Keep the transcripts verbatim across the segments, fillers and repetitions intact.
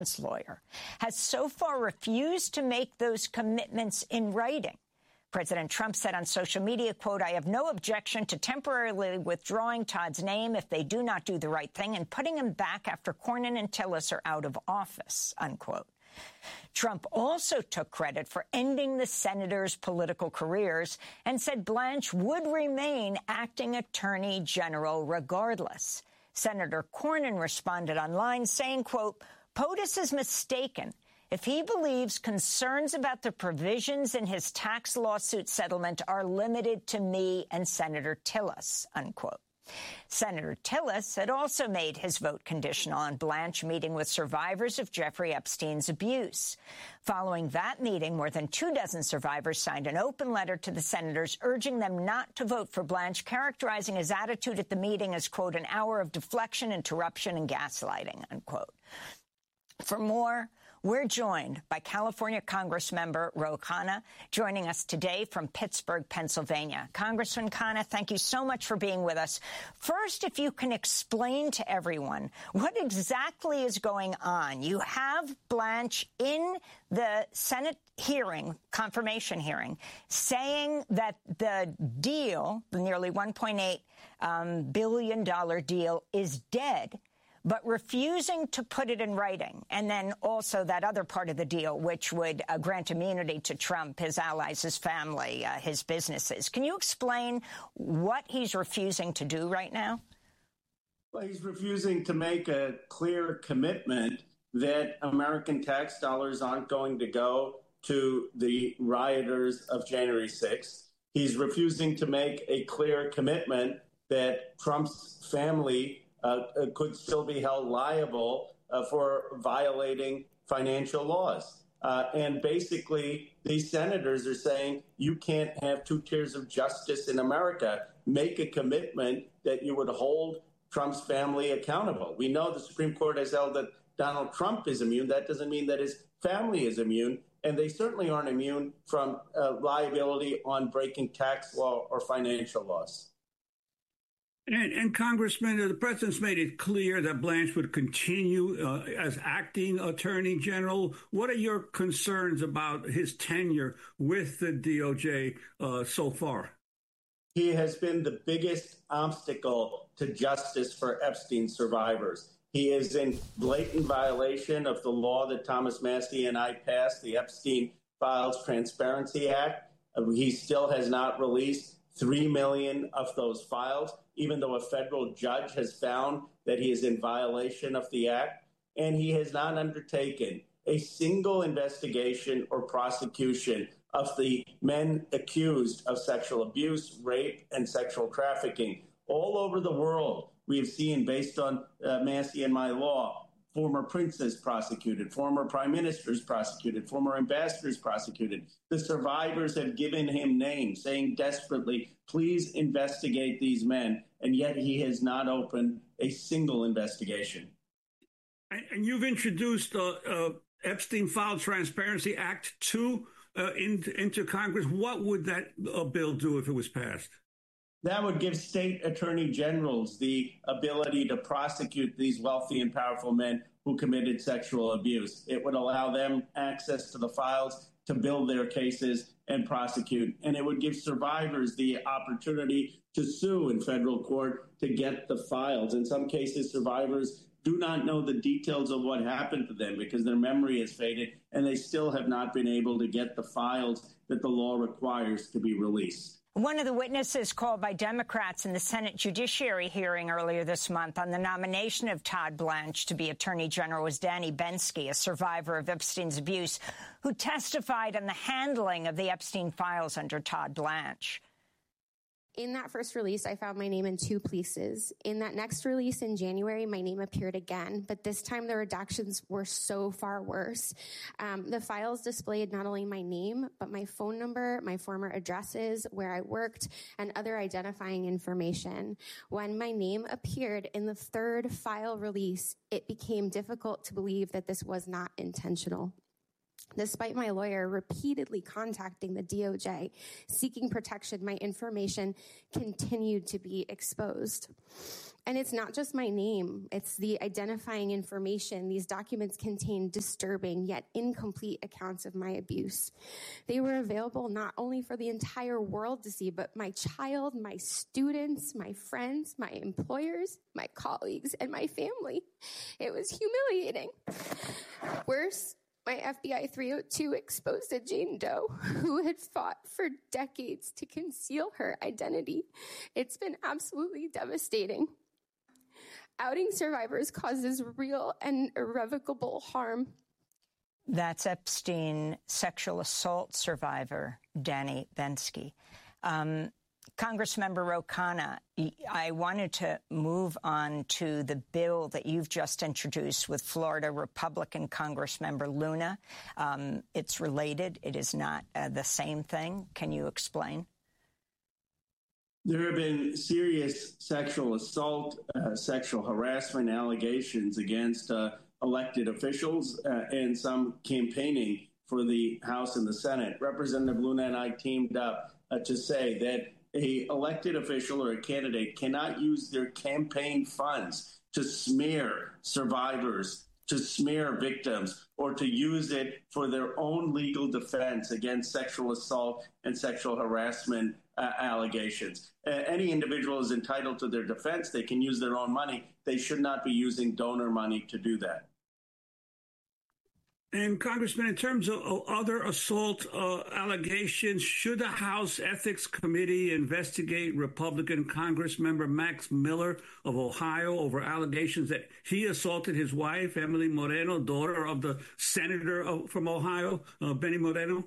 This lawyer has so far refused to make those commitments in writing. President Trump said on social media, quote, "I have no objection to temporarily withdrawing Todd's name if they do not do the right thing and putting him back after Cornyn and Tillis are out of office," unquote. Trump also took credit for ending the senators' political careers and said Blanche would remain acting attorney general regardless. Senator Cornyn responded online saying, quote, "POTUS is mistaken if he believes concerns about the provisions in his tax lawsuit settlement are limited to me and Senator Tillis," unquote. Senator Tillis had also made his vote conditional on Blanche meeting with survivors of Jeffrey Epstein's abuse. Following that meeting, more than two dozen survivors signed an open letter to the senators urging them not to vote for Blanche, characterizing his attitude at the meeting as, quote, "an hour of deflection, interruption, and gaslighting," unquote. For more, we're joined by California Congressmember Ro Khanna, joining us today from Pittsburgh, Pennsylvania. Congressman Khanna, thank you so much for being with us. First, if you can explain to everyone what exactly is going on. You have Blanche in the Senate hearing, confirmation hearing, saying that the deal, the nearly one point eight um, billion dollars deal, is dead, but refusing to put it in writing. And then also that other part of the deal, which would uh, grant immunity to Trump, his allies, his family, uh, his businesses. Can you explain what he's refusing to do right now? Well, he's refusing to make a clear commitment that American tax dollars aren't going to go to the rioters of January sixth. He's refusing to make a clear commitment that Trump's family Uh, could still be held liable uh, for violating financial laws. Uh, and basically, these senators are saying you can't have two tiers of justice in America. Make a commitment that you would hold Trump's family accountable. We know the Supreme Court has held that Donald Trump is immune. That doesn't mean that his family is immune. And they certainly aren't immune from uh, liability on breaking tax law or financial laws. And, and Congressman, the president's made it clear that Blanche would continue uh, as acting attorney general. What are your concerns about his tenure with the D O J uh, so far? He has been the biggest obstacle to justice for Epstein survivors. He is in blatant violation of the law that Thomas Massie and I passed, the Epstein Files Transparency Act. Uh, he still has not released three million of those files, even though a federal judge has found that he is in violation of the act. And he has not undertaken a single investigation or prosecution of the men accused of sexual abuse, rape, and sexual trafficking. All over the world, we have seen, based on uh, Massie and my law, former princes prosecuted, former prime ministers prosecuted, former ambassadors prosecuted. The survivors have given him names, saying desperately, please investigate these men. And yet he has not opened a single investigation. And you've introduced uh, uh, Epstein Files Transparency Act two uh, into, into Congress. What would that uh, bill do if it was passed? That would give state attorney generals the ability to prosecute these wealthy and powerful men who committed sexual abuse. It would allow them access to the files to build their cases and prosecute. And it would give survivors the opportunity to sue in federal court to get the files. In some cases, survivors do not know the details of what happened to them because their memory has faded, and they still have not been able to get the files that the law requires to be released. One of the witnesses called by Democrats in the Senate Judiciary hearing earlier this month on the nomination of Todd Blanche to be Attorney General was Danny Bensky, a survivor of Epstein's abuse, who testified on the handling of the Epstein files under Todd Blanche. In that first release, I found my name in two places. In that next release in January, my name appeared again, but this time the redactions were so far worse. Um, the files displayed not only my name, but my phone number, my former addresses, where I worked, and other identifying information. When my name appeared in the third file release, it became difficult to believe that this was not intentional. Despite my lawyer repeatedly contacting the D O J, seeking protection, my information continued to be exposed. And it's not just my name, it's the identifying information. These documents contain disturbing yet incomplete accounts of my abuse. They were available not only for the entire world to see, but my child, my students, my friends, my employers, my colleagues, and my family. It was humiliating. Worse, my F B I three oh two exposed a Jane Doe who had fought for decades to conceal her identity. It's been absolutely devastating. Outing survivors causes real and irrevocable harm. That's Epstein sexual assault survivor, Danny Bensky. Um, Congressmember Ro Khanna, I wanted to move on to the bill that you've just introduced with Florida Republican Congressmember Luna. Um, it's related. It is not uh, the same thing. Can you explain? There have been serious sexual assault, uh, sexual harassment allegations against uh, elected officials uh, and some campaigning for the House and the Senate. Representative Luna and I teamed up uh, to say that a elected official or a candidate cannot use their campaign funds to smear survivors, to smear victims, or to use it for their own legal defense against sexual assault and sexual harassment uh, allegations. Uh, any individual is entitled to their defense. They can use their own money. They should not be using donor money to do that. And, Congressman, in terms of other assault uh, allegations, should the House Ethics Committee investigate Republican Congressmember Max Miller of Ohio over allegations that he assaulted his wife, Emily Moreno, daughter of the senator of, from Ohio, uh, Benny Moreno?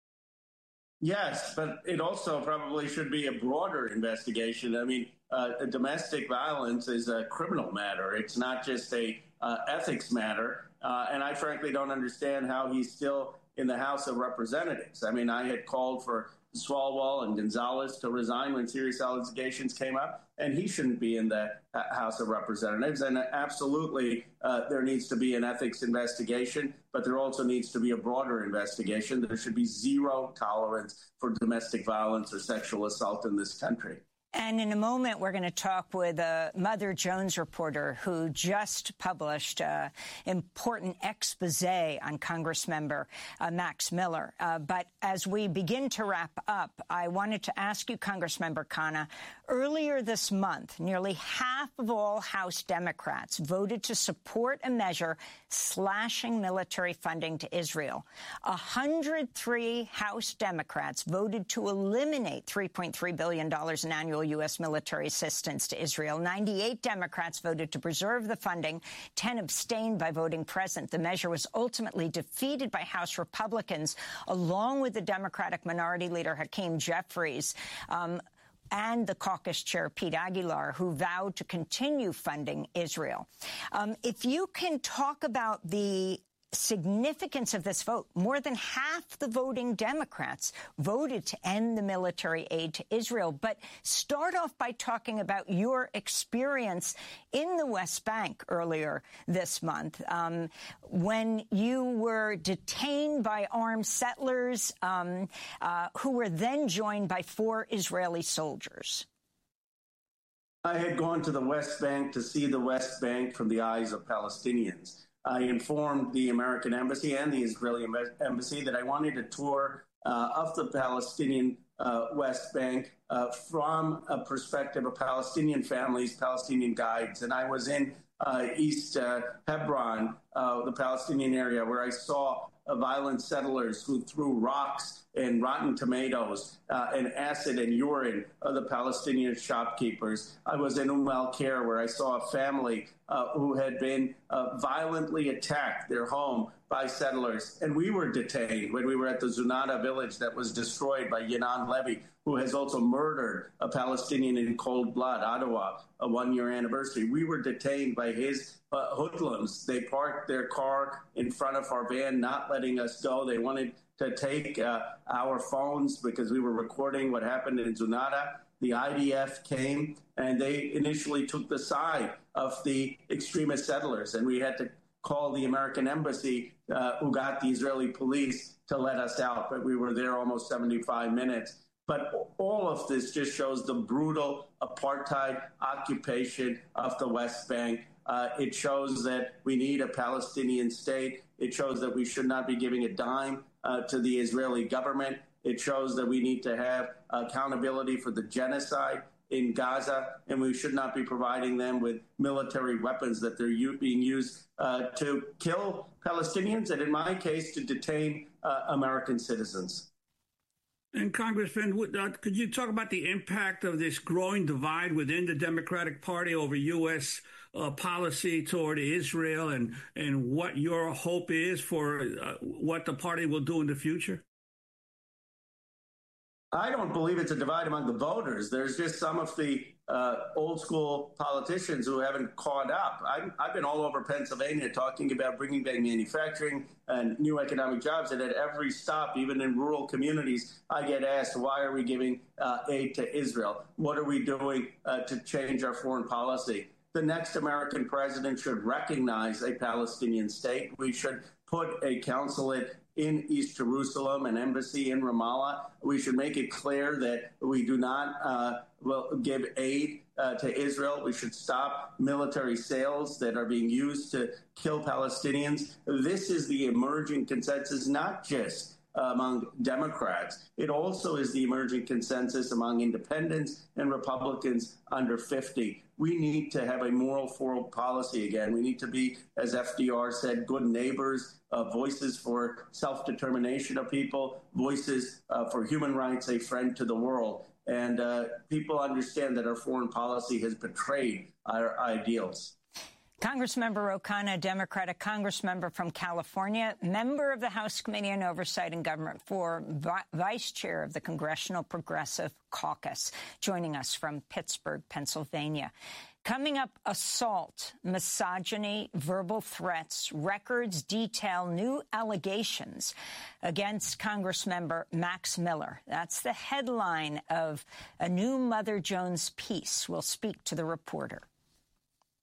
Yes, but it also probably should be a broader investigation. I mean, uh, domestic violence is a criminal matter. It's not just a uh, ethics matter. Uh, and I frankly don't understand how he's still in the House of Representatives. I mean, I had called for Swalwell and Gonzalez to resign when serious allegations came up, and he shouldn't be in the House of Representatives. And absolutely, uh, there needs to be an ethics investigation, but there also needs to be a broader investigation. There should be zero tolerance for domestic violence or sexual assault in this country. And in a moment, we're going to talk with a Mother Jones reporter who just published an important expose on Congressmember uh, Max Miller. Uh, but as we begin to wrap up, I wanted to ask you, Congressmember Khanna, earlier this month, nearly half of all House Democrats voted to support a measure slashing military funding to Israel. one hundred three House Democrats voted to eliminate three point three billion dollars in annual U S military assistance to Israel. ninety-eight Democrats voted to preserve the funding. ten abstained by voting present. The measure was ultimately defeated by House Republicans, along with the Democratic Minority Leader Hakeem Jeffries, um, and the caucus chair, Pete Aguilar, who vowed to continue funding Israel. Um, if you can talk about the significance of this vote, more than half the voting Democrats voted to end the military aid to Israel. But start off by talking about your experience in the West Bank earlier this month, um, when you were detained by armed settlers um, uh, who were then joined by four Israeli soldiers. I had gone to the West Bank to see the West Bank from the eyes of Palestinians. I informed the American embassy and the Israeli embassy that I wanted a tour uh, of the Palestinian uh, West Bank uh, from a perspective of Palestinian families, Palestinian guides. And I was in uh, East uh, Hebron, uh, the Palestinian area, where I saw uh, violent settlers who threw rocks and rotten tomatoes uh, and acid and urine of the Palestinian shopkeepers. I was in Umm al-Khair, where I saw a family uh, who had been uh, violently attacked, their home, by settlers. And we were detained when we were at the Zunata village that was destroyed by Yenan Levy, who has also murdered a Palestinian in cold blood, Ottawa, a one-year anniversary. We were detained by his uh, hoodlums. They parked their car in front of our van, not letting us go. They wanted to take uh, our phones because we were recording what happened in Zunata. The I D F came and they initially took the side of the extremist settlers, and we had to call the American embassy, uh, who got the Israeli police to let us out. But we were there almost seventy-five minutes. But all of this just shows the brutal apartheid occupation of the West Bank. Uh, it shows that we need a Palestinian state. It shows that we should not be giving a dime uh, to the Israeli government. It shows that we need to have accountability for the genocide in Gaza, and we should not be providing them with military weapons that they're u- being used uh, to kill Palestinians and, in my case, to detain uh, American citizens. And Congressman, uh, could you talk about the impact of this growing divide within the Democratic Party over U S uh, policy toward Israel, and, and what your hope is for uh, what the party will do in the future? I don't believe it's a divide among the voters. There's just some of the uh, old school politicians who haven't caught up. I'm, I've been all over Pennsylvania talking about bringing back manufacturing and new economic jobs. And at every stop, even in rural communities, I get asked, why are we giving uh, aid to Israel? What are we doing uh, to change our foreign policy? The next American president should recognize a Palestinian state. We should put a consulate in East Jerusalem, an embassy in Ramallah. We should make it clear that we do not uh, will give aid uh, to Israel. We should stop military sales that are being used to kill Palestinians. This is the emerging consensus, not just among Democrats. It also is the emerging consensus among independents and Republicans under fifty. We need to have a moral foreign policy again. We need to be, as F D R said, good neighbors, uh, voices for self-determination of people, voices uh, for human rights, a friend to the world. And uh, people understand that our foreign policy has betrayed our ideals. Congressmember Ro Khanna, Democratic congressmember from California, member of the House Committee on Oversight and Government for vi- vice chair of the Congressional Progressive Caucus, joining us from Pittsburgh, Pennsylvania. Coming up, assault, misogyny, verbal threats, records detail new allegations against Congressmember Max Miller. That's the headline of a new Mother Jones piece. We'll speak to the reporter.